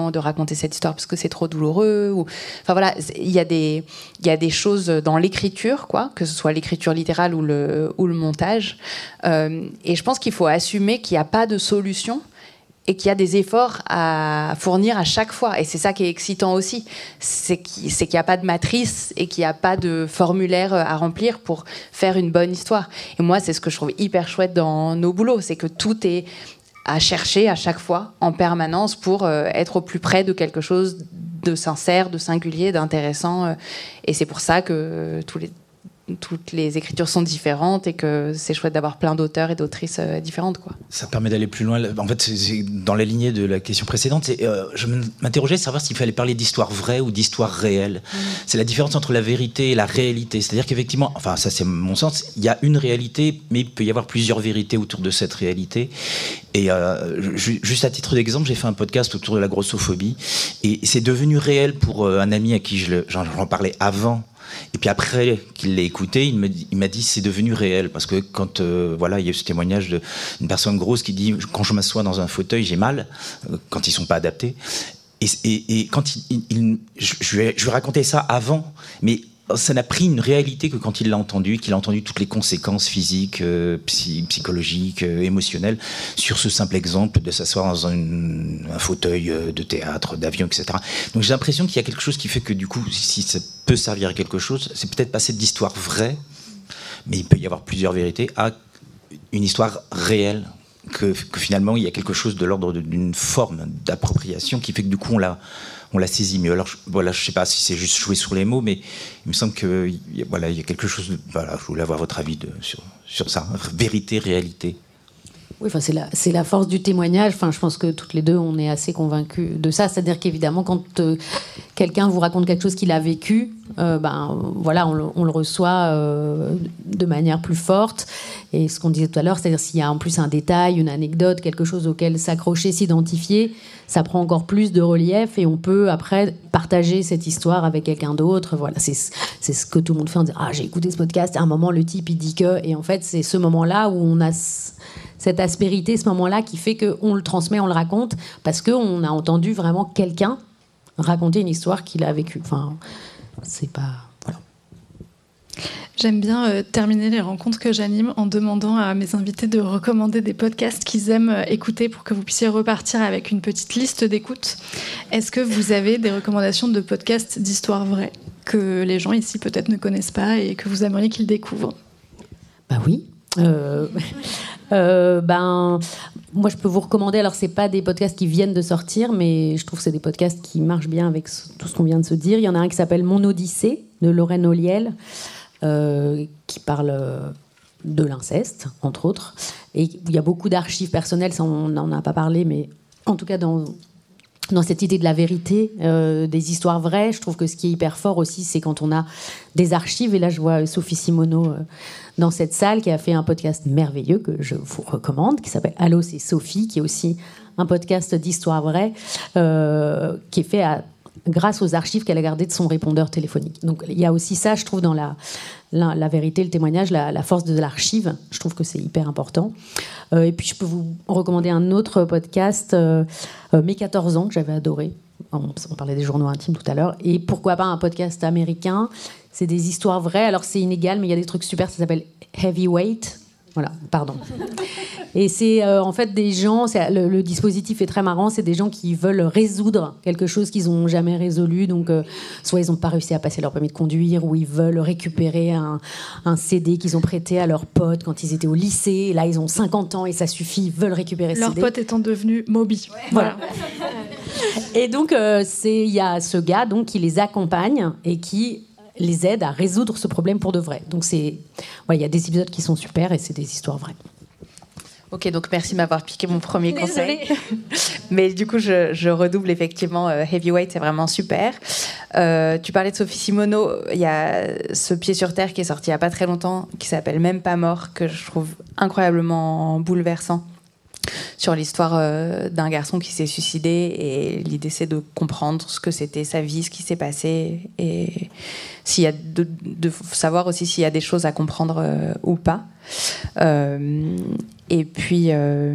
moment de raconter cette histoire parce que c'est trop douloureux. Enfin voilà, il y a des choses dans l'écriture, quoi, que ce soit l'écriture littérale ou le montage. Et je pense qu'il faut assumer qu'il n'y a pas de solution et qu'il y a des efforts à fournir à chaque fois. Et c'est ça qui est excitant aussi. C'est qu'il n'y a pas de matrice et qu'il n'y a pas de formulaire à remplir pour faire une bonne histoire. Et moi, c'est ce que je trouve hyper chouette dans nos boulots. C'est que tout est à chercher à chaque fois, en permanence, pour être au plus près de quelque chose de sincère, de singulier, d'intéressant. Et c'est pour ça que toutes les écritures sont différentes et que c'est chouette d'avoir plein d'auteurs et d'autrices différentes, quoi. Ça permet d'aller plus loin. En fait, c'est dans la lignée de la question précédente. Je m'interrogeais à savoir s'il fallait parler d'histoire vraie ou d'histoire réelle. C'est la différence entre la vérité et la réalité. C'est-à-dire qu'effectivement, enfin ça c'est mon sens, il y a une réalité, mais il peut y avoir plusieurs vérités autour de cette réalité. Et juste à titre d'exemple, j'ai fait un podcast autour de la grossophobie et c'est devenu réel pour un ami à qui j'en parlais avant. Et puis après qu'il l'ait écouté, il m'a dit c'est devenu réel parce que quand voilà, il y a eu ce témoignage d'une personne grosse qui dit quand je m'assois dans un fauteuil j'ai mal quand ils sont pas adaptés et quand je lui ai raconté ça avant, mais ça n'a pris une réalité que quand il l'a entendu, qu'il a entendu toutes les conséquences physiques, psychologiques, émotionnelles sur ce simple exemple de s'asseoir dans un fauteuil de théâtre, d'avion, etc. Donc j'ai l'impression qu'il y a quelque chose qui fait que du coup, si ça peut servir à quelque chose, c'est peut-être passer d'histoire vraie, mais il peut y avoir plusieurs vérités, à une histoire réelle, que finalement il y a quelque chose de l'ordre d'une forme d'appropriation qui fait que du coup on la saisit mieux. Alors voilà, je sais pas si c'est juste jouer sur les mots, mais il me semble que voilà, il y a quelque chose. Voilà, je voulais avoir votre avis sur ça. Vérité, réalité. Oui, enfin c'est la force du témoignage. Enfin, je pense que toutes les deux, on est assez convaincus de ça. C'est-à-dire qu'évidemment, quand quelqu'un vous raconte quelque chose qu'il a vécu, voilà, on le reçoit de manière plus forte. Et ce qu'on disait tout à l'heure, c'est-à-dire s'il y a en plus un détail, une anecdote, quelque chose auquel s'accrocher, s'identifier, ça prend encore plus de relief et on peut après partager cette histoire avec quelqu'un d'autre. Voilà, c'est ce que tout le monde fait en disant j'ai écouté ce podcast, à un moment le type il dit que, et en fait c'est ce moment-là où on a cette aspérité, ce moment-là qui fait qu'on le transmet, on le raconte parce qu'on a entendu vraiment quelqu'un raconter une histoire qu'il a vécue. Enfin, c'est pas... Voilà. J'aime bien terminer les rencontres que j'anime en demandant à mes invités de recommander des podcasts qu'ils aiment écouter pour que vous puissiez repartir avec une petite liste d'écoute. Est-ce que vous avez des recommandations de podcasts d'histoire vraie que les gens ici peut-être ne connaissent pas et que vous aimeriez qu'ils découvrent ? Bah oui. Moi je peux vous recommander, alors c'est pas des podcasts qui viennent de sortir, mais je trouve que c'est des podcasts qui marchent bien avec tout ce qu'on vient de se dire. Il y en a un qui s'appelle Mon Odyssée de Lorraine Olliel, qui parle de l'inceste entre autres, et il y a beaucoup d'archives personnelles, ça on n'en a pas parlé, mais en tout cas dans cette idée de la vérité, des histoires vraies, je trouve que ce qui est hyper fort aussi, c'est quand on a des archives. Et là, je vois Sophie Simoneau dans cette salle qui a fait un podcast merveilleux que je vous recommande, qui s'appelle Allô, c'est Sophie, qui est aussi un podcast d'histoire vraie, qui est fait grâce aux archives qu'elle a gardées de son répondeur téléphonique. Donc il y a aussi ça, je trouve, dans la vérité, le témoignage, la force de l'archive. Je trouve que c'est hyper important. Et puis je peux vous recommander un autre podcast, Mes 14 ans, que j'avais adoré. On parlait des journaux intimes tout à l'heure. Et pourquoi pas un podcast américain. C'est des histoires vraies. Alors c'est inégal, mais il y a des trucs super. Ça s'appelle Heavyweight. Voilà, pardon. Et c'est en fait des gens, le dispositif est très marrant, c'est des gens qui veulent résoudre quelque chose qu'ils n'ont jamais résolu. Donc, soit ils n'ont pas réussi à passer leur permis de conduire, ou ils veulent récupérer un CD qu'ils ont prêté à leurs potes quand ils étaient au lycée. Et là, ils ont 50 ans et ça suffit, ils veulent récupérer ce CD. Leurs potes étant devenus Moby. Ouais. Voilà. Et donc, il y a ce gars donc, qui les accompagne et qui les aide à résoudre ce problème pour de vrai. Donc il y a des épisodes qui sont super et c'est des histoires vraies. Ok, donc merci de m'avoir piqué mon premier conseil. Mais du coup, je redouble effectivement. Heavyweight, c'est vraiment super. Tu parlais de Sophie Simoneau. Il y a ce Pied sur Terre qui est sorti il n'y a pas très longtemps, qui s'appelle Même pas mort, que je trouve incroyablement bouleversant. sur l'histoire d'un garçon qui s'est suicidé, et l'idée c'est de comprendre ce que c'était sa vie, ce qui s'est passé, et s'il y a de savoir aussi s'il y a des choses à comprendre ou pas. Et puis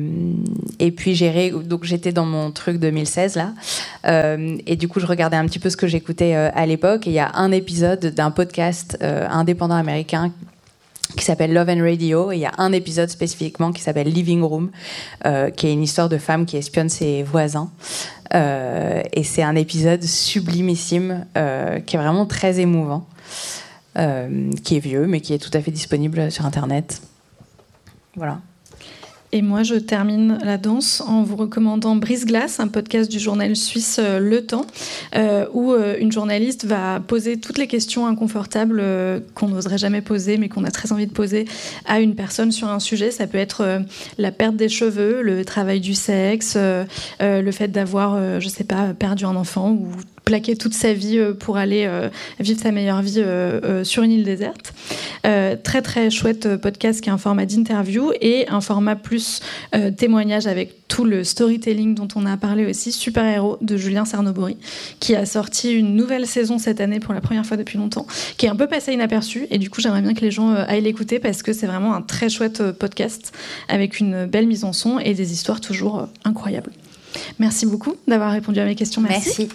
donc j'étais dans mon truc 2016 là, et du coup je regardais un petit peu ce que j'écoutais à l'époque, et il y a un épisode d'un podcast indépendant américain qui s'appelle Love and Radio, et il y a un épisode spécifiquement qui s'appelle Living Room, qui est une histoire de femme qui espionne ses voisins, et c'est un épisode sublimissime, qui est vraiment très émouvant, qui est vieux mais qui est tout à fait disponible sur internet. Voilà. Et moi, je termine la danse en vous recommandant Brise-Glace, un podcast du journal suisse Le Temps, où une journaliste va poser toutes les questions inconfortables qu'on n'oserait jamais poser, mais qu'on a très envie de poser à une personne sur un sujet. Ça peut être la perte des cheveux, le travail du sexe, le fait d'avoir, je sais pas, perdu un enfant, ou plaquer toute sa vie pour aller vivre sa meilleure vie sur une île déserte. Très très chouette podcast qui est un format d'interview et un format plus témoignage avec tout le storytelling dont on a parlé aussi, Super Héros de Julien Cernobori, qui a sorti une nouvelle saison cette année pour la première fois depuis longtemps, qui est un peu passé inaperçu, et du coup j'aimerais bien que les gens aillent l'écouter parce que c'est vraiment un très chouette podcast avec une belle mise en son et des histoires toujours incroyables. Merci beaucoup d'avoir répondu à mes questions. Merci.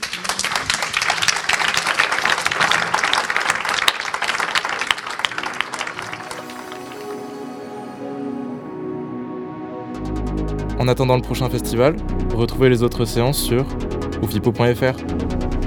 En attendant le prochain festival, retrouvez les autres séances sur oufipo.fr.